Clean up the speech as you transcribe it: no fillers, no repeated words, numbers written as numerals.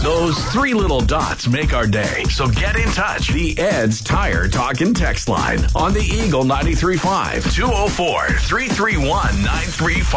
Those three little dots make our day. So get in touch. The Ed's Tire Talk and Text line on the Eagle 93.5 204-331-9355.